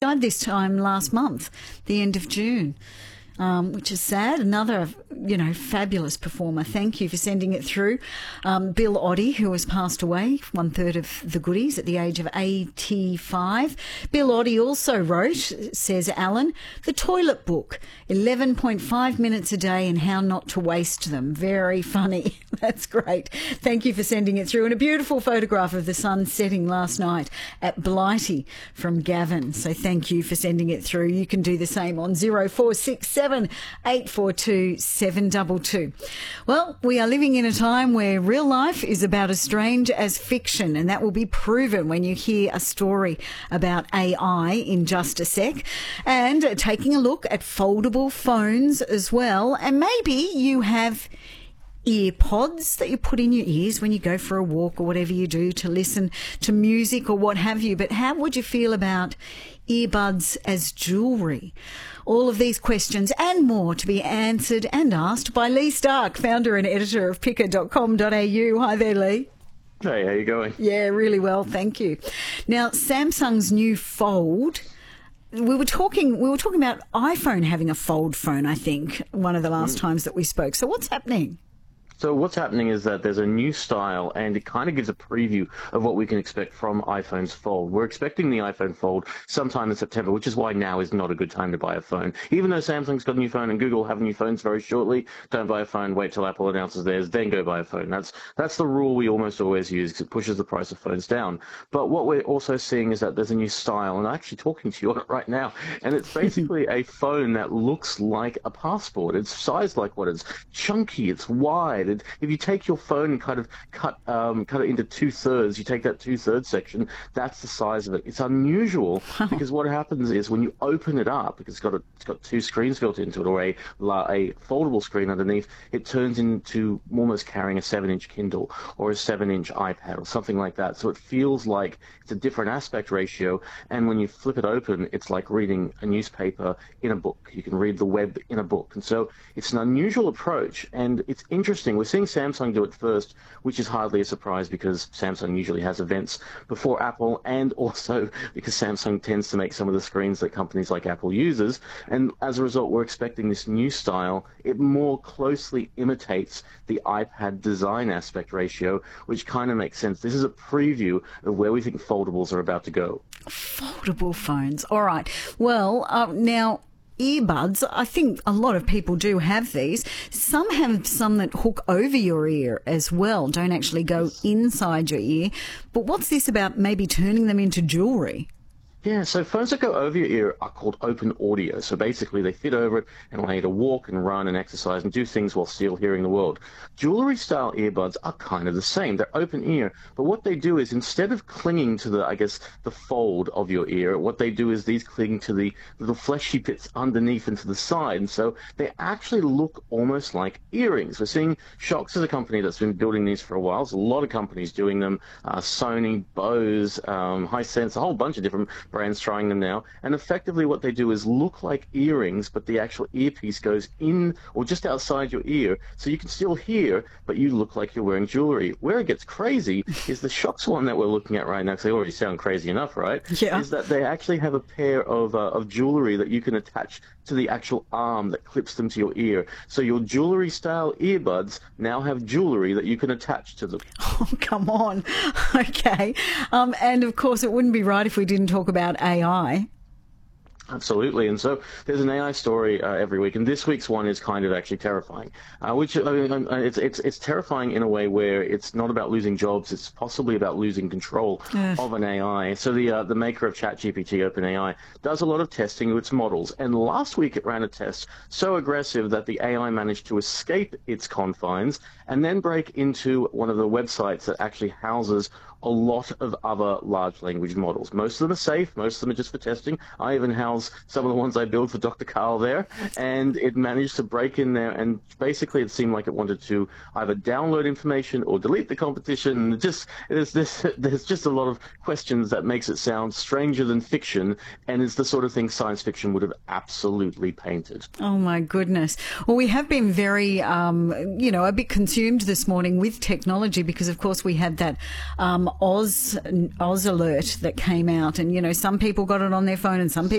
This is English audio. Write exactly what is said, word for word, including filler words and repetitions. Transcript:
died this time last month, the end of June. Um, which is sad. Another, you know, fabulous performer. Thank you for sending it through. Um, Bill Oddie, who has passed away, one third of the goodies at the age of eighty-five. Bill Oddie also wrote, says Alan, The Toilet Book, eleven point five minutes a day and how not to waste them. Very funny. That's great. Thank you for sending it through. And a beautiful photograph of the sun setting last night at Blighty from Gavin. So thank you for sending it through. You can do the same on zero four six seven eight four two seven two two. Well, we are living in a time where real life is about as strange as fiction, and that will be proven when you hear a story about A I in just a sec. And uh, taking a look at foldable phones as well. And maybe you have ear pods that you put in your ears when you go for a walk or whatever you do to listen to music or what have you. But how would you feel about earbuds as jewellery? All of these questions and more to be answered and asked by Lee Stark, founder and editor of picker dot com dot a u. Hi there, Lee. Hey, how you going? Yeah, really well, thank you. Now, Samsung's new Fold. We were talking. We were talking about iPhone having a fold phone, I think, one of the last mm. times that we spoke. So, what's happening? So what's happening is that there's a new style, and it kind of gives a preview of what we can expect from iPhone's Fold. We're expecting the iPhone Fold sometime in September, which is why now is not a good time to buy a phone. Even though Samsung's got a new phone and Google will have new phones very shortly, don't buy a phone, wait till Apple announces theirs, then go buy a phone. That's that's the rule we almost always use, because it pushes the price of phones down. But what we're also seeing is that there's a new style, and I'm actually talking to you on it right now, and it's basically a phone that looks like a passport. It's sized like what? It's chunky, it's wide. It, if you take your phone and kind of cut um, cut it into two thirds, you take that two thirds section, that's the size of it. It's unusual because what happens is when you open it up, because it's got a, it's got two screens built into it, or a a foldable screen underneath, it turns into almost carrying a seven inch Kindle or a seven inch iPad or something like that. So it feels like it's a different aspect ratio, and when you flip it open, it's like reading a newspaper in a book. You can read the web in a book, and so it's an unusual approach, and it's interesting. We're seeing Samsung do it first, which is hardly a surprise because Samsung usually has events before Apple, and also because Samsung tends to make some of the screens that companies like Apple uses. And as a result, we're expecting this new style. It more closely imitates the iPad design aspect ratio, which kind of makes sense. This is a preview of where we think foldables are about to go. Foldable phones. All right. Well, uh, now... earbuds, I think a lot of people do have these. Some have some that hook over your ear as well, don't actually go inside your ear. But what's this about maybe turning them into jewellery? Yeah, so phones that go over your ear are called open audio. So basically they fit over it and allow you to walk and run and exercise and do things while still hearing the world. Jewelry-style earbuds are kind of the same. They're open ear, but what they do is instead of clinging to the, I guess, the fold of your ear, what they do is these cling to the little fleshy bits underneath and to the side. And so they actually look almost like earrings. We're seeing Shox as a company that's been building these for a while. There's a lot of companies doing them. Uh, Sony, Bose, um, Hisense, a whole bunch of different brands trying them now, and effectively what they do is look like earrings, but the actual earpiece goes in or just outside your ear, so you can still hear, but you look like you're wearing jewelry. Where it gets crazy is the Shox one that we're looking at right now, because they already sound crazy enough, right? Yeah. Is that they actually have a pair of uh, of jewelry that you can attach to the actual arm that clips them to your ear. So your jewelry-style earbuds now have jewelry that you can attach to them. Oh, come on. Okay. Um, and, of course, it wouldn't be right if we didn't talk about A I. Absolutely, and so there's an A I story uh, every week, and this week's one is kind of actually terrifying. Uh, which I mean, it's it's it's terrifying in a way where it's not about losing jobs; it's possibly about losing control Ugh. of an A I. So the uh, the maker of ChatGPT, OpenAI, does a lot of testing of its models, and last week it ran a test so aggressive that the A I managed to escape its confines and then break into one of the websites that actually houses a lot of other large language models. Most of them are safe, most of them are just for testing. I even house some of the ones I build for Doctor Carl there, and it managed to break in there, and basically it seemed like it wanted to either download information or delete the competition. It just there's this there's just a lot of questions that makes it sound stranger than fiction, and it's the sort of thing science fiction would have absolutely painted. Oh my goodness. Well, we have been very um, you know, a bit consumed this morning with technology because of course we had that um, Oz Oz alert that came out, and you know, some people got it on their phone and some people